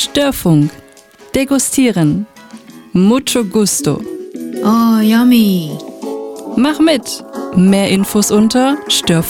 Störfunk. Degustieren. Mucho gusto. Oh, yummy. Mach mit. Mehr Infos unter störfunk.de